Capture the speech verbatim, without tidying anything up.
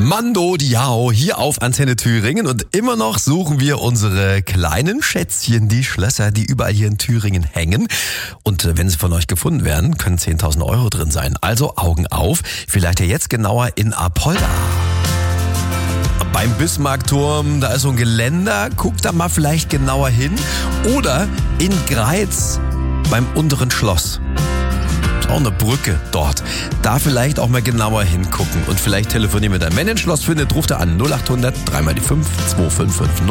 Mando Diao hier auf Antenne Thüringen und immer noch suchen wir unsere kleinen Schätzchen, die Schlösser, die überall hier in Thüringen hängen. Und wenn sie von euch gefunden werden, können zehntausend Euro drin sein. Also Augen auf, vielleicht ja jetzt genauer in Apolda. Beim Bismarckturm, da ist so ein Geländer, guckt da mal vielleicht genauer hin. Oder in Greiz beim unteren Schloss. Ist auch eine Brücke dort. Da vielleicht auch mal genauer hingucken und vielleicht telefonieren wir dann. Wenn ihr ein Schloss findet, ruft er an null acht hundert, dreimal die fünf, zwei fünf fünf null.